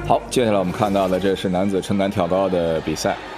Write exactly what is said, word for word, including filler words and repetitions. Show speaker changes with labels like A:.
A: 好，接下来我们看到的这是男子撑杆跳高的比赛。